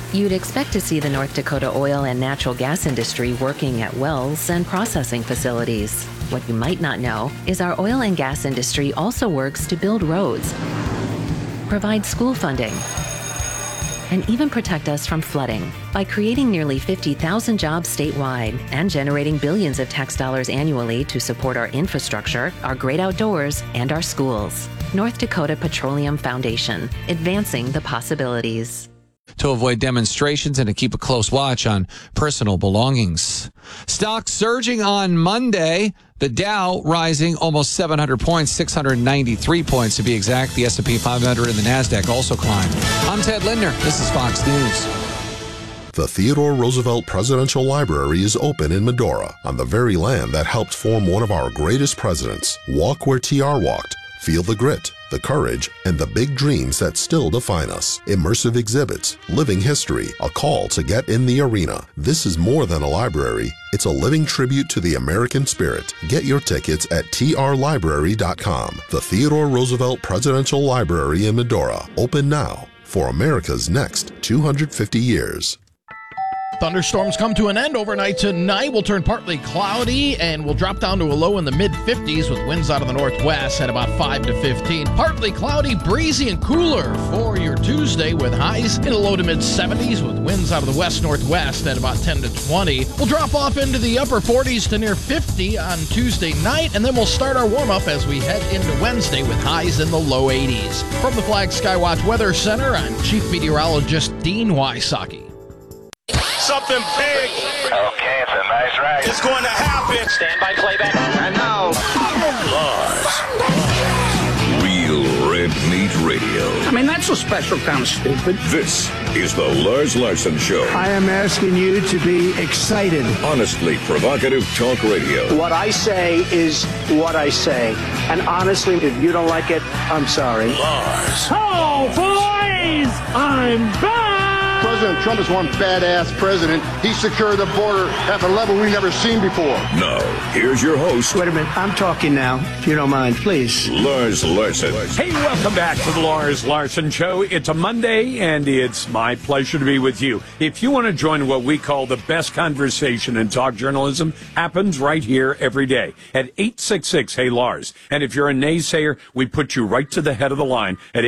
You'd expect to see the North Dakota oil and natural gas industry working at wells and processing facilities. What you might not know is our oil and gas industry also works to build roads, provide school funding, and even protect us from flooding by creating nearly 50,000 jobs statewide and generating billions of tax dollars annually to support our infrastructure, our great outdoors, and our schools. North Dakota Petroleum Foundation, advancing the possibilities. To avoid demonstrations and to keep a close watch on personal belongings. Stocks surging on Monday. The Dow rising almost 700 points, 693 points to be exact. The S&P 500 and the NASDAQ also climbed. I'm Ted Lindner. This is Fox News. The Theodore Roosevelt Presidential Library is open in Medora, on the very land that helped form one of our greatest presidents. Walk where TR walked. Feel the grit, the courage, and the big dreams that still define us. Immersive exhibits, living history, a call to get in the arena. This is more than a library. It's a living tribute to the American spirit. Get your tickets at trlibrary.com. The Theodore Roosevelt Presidential Library in Medora. Open now for America's next 250 years. Thunderstorms come to an end overnight tonight. We'll turn partly cloudy and we'll drop down to a low in the mid-50s with winds out of the northwest at about 5 to 15. Partly cloudy, breezy, and cooler for your Tuesday with highs in the low to mid-70s with winds out of the west-northwest at about 10 to 20. We'll drop off into the upper 40s to near 50 on Tuesday night, and then we'll start our warm-up as we head into Wednesday with highs in the low 80s. From the Flag Skywatch Weather Center, I'm Chief Meteorologist Dean Wysocki. Something big. Okay, it's a nice ride. It's going to happen. Stand by playback. And now, Lars. Real Red Meat Radio. I mean, that's a special kind of stupid. This is the Lars Larson Show. I am asking you to be excited. Honestly provocative talk radio. What I say is what I say. And honestly, if you don't like it, I'm sorry. Lars. Oh, boys! I'm back! President Trump is one badass president. He secured the border at a level we've never seen before. Now, here's your host. Wait a minute. I'm talking now, if you don't mind, please. Lars Larson. Hey, welcome back to the Lars Larson Show. It's a Monday, and it's my pleasure to be with you. If you want to join what we call the best conversation in talk journalism, happens right here every day at 866-HEY-LARS. And if you're a naysayer, we put you right to the head of the line at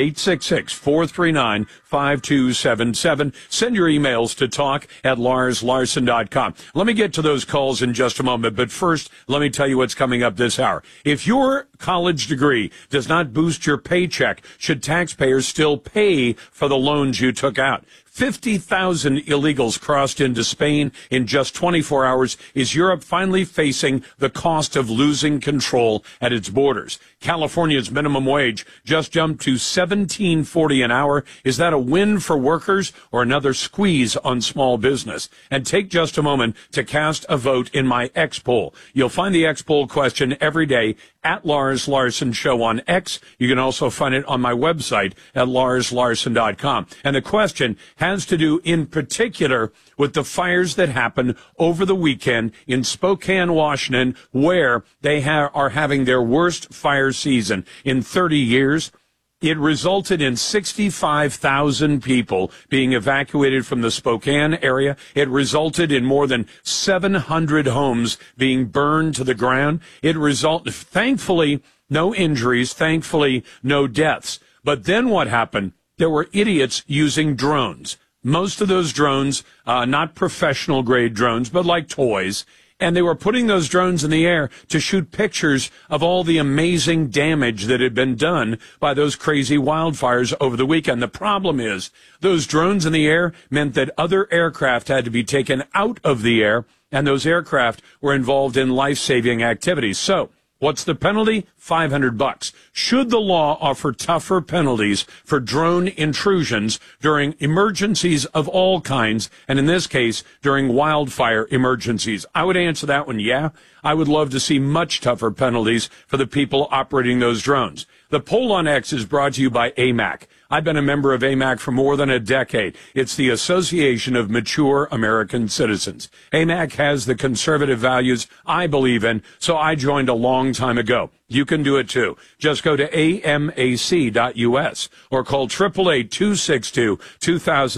866-439-5277. Send your emails to talk@larslarson.com. Let me get to those calls in just a moment, but first, let me tell you what's coming up this hour. If your college degree does not boost your paycheck, should taxpayers still pay for the loans you took out? 50,000 illegals crossed into Spain in just 24 hours. Is Europe finally facing the cost of losing control at its borders? California's minimum wage just jumped to $17.40 an hour. Is that a win for workers or another squeeze on small business? And take just a moment to cast a vote in my X poll. You'll find the X poll question every day at Lars Larson Show on X. You can also find it on my website at larslarson.com. And the question has to do in particular with the fires that happened over the weekend in Spokane, Washington, where they are having their worst fire season in 30 years. It resulted in 65,000 people being evacuated from the Spokane area. It resulted in more than 700 homes being burned to the ground. Thankfully, no injuries. Thankfully, no deaths. But then what happened? There were idiots using drones. Most of those drones, not professional grade drones, but like toys. And they were putting those drones in the air to shoot pictures of all the amazing damage that had been done by those crazy wildfires over the weekend. The problem is those drones in the air meant that other aircraft had to be taken out of the air, and those aircraft were involved in life-saving activities. So what's the penalty? $500. Should the law offer tougher penalties for drone intrusions during emergencies of all kinds, and in this case, during wildfire emergencies? I would answer that one, yeah. I would love to see much tougher penalties for the people operating those drones. The poll on X is brought to you by AMAC. I've been a member of AMAC for more than a decade. It's the Association of Mature American Citizens. AMAC has the conservative values I believe in, so I joined a long time ago. You can do it too. Just go to amac.us or call 888-262-2000.